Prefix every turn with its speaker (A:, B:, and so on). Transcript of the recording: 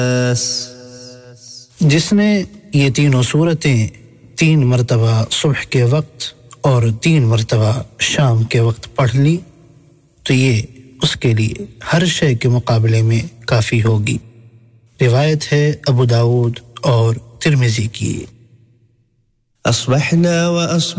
A: जिसने ये तीनों सूरतें 3 मर्तबा सुबह के वक्त और 3 मर्तबा शाम के वक्त पढ़ ली तो ये उसके लिए हर शय के मुकाबले में काफी होगी। रिवायत है अबू दाऊद और तिर्मिज़ी की।
B: अस्बहना व